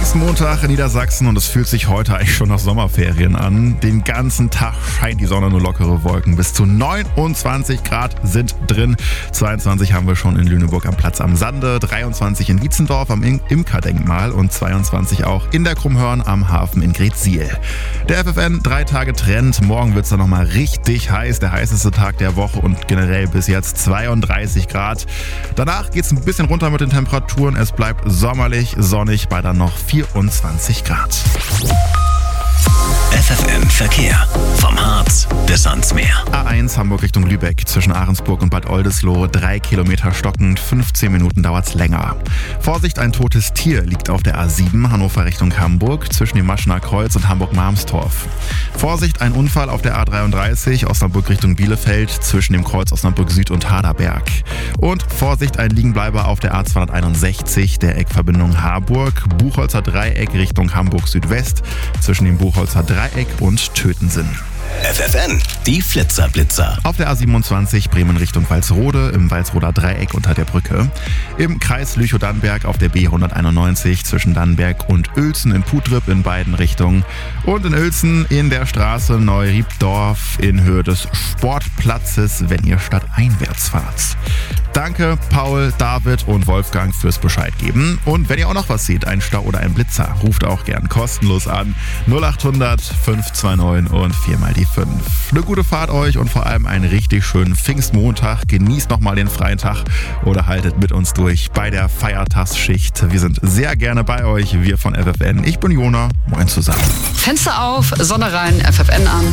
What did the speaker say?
Pfingstmontag in Niedersachsen und es fühlt sich heute eigentlich schon nach Sommerferien an. Den ganzen Tag scheint die Sonne, nur lockere Wolken. Bis zu 29 Grad sind drin. 22 haben wir schon in Lüneburg am Platz am Sande, 23 in Wietzendorf am Imkerdenkmal und 22 auch in der Krummhörn am Hafen in Greetsiel. Der FFN 3 Tage Trend. Morgen wird es dann nochmal richtig heiß. Der heißeste Tag der Woche und generell bis jetzt 32 Grad. Danach geht es ein bisschen runter mit den Temperaturen. Es bleibt sommerlich, sonnig bei dann noch 24 Grad. FFN Verkehr. Vom Harz bis ans Meer. A1 Hamburg Richtung Lübeck zwischen Ahrensburg und Bad Oldesloe. 3 Kilometer stockend, 15 Minuten dauert's länger. Vorsicht, ein totes Tier liegt auf der A7 Hannover Richtung Hamburg zwischen dem Maschener Kreuz und Hamburg-Marmstorf. Vorsicht, ein Unfall auf der A33 Osnabrück Richtung Bielefeld zwischen dem Kreuz Osnabrück Süd und Haderberg. Und Vorsicht, ein Liegenbleiber auf der A261 der Eckverbindung Harburg Buchholzer Dreieck Richtung Hamburg Südwest zwischen dem Buchholzer Dreieck und Tötensen. FFN, die Flitzer-Blitzer. Auf der A27 Bremen Richtung Walsrode im Walsroder Dreieck unter der Brücke. Im Kreis Lüchow-Dannenberg auf der B191 zwischen Dannenberg und Uelzen in Putrip in beiden Richtungen. Und in Uelzen in der Straße Neu-Riebdorf in Höhe des Sportplatzes, wenn ihr stadteinwärts fahrt. Danke Paul, David und Wolfgang fürs Bescheid geben. Und wenn ihr auch noch was seht, ein Stau oder ein Blitzer, ruft auch gern kostenlos an. 0800 529 und 4 mal die 5. Eine gute Fahrt euch und vor allem einen richtig schönen Pfingstmontag. Genießt nochmal den freien Tag oder haltet mit uns durch bei der Feiertagsschicht. Wir sind sehr gerne bei euch, wir von FFN. Ich bin Jona, moin zusammen. Fenster auf, Sonne rein, FFN an.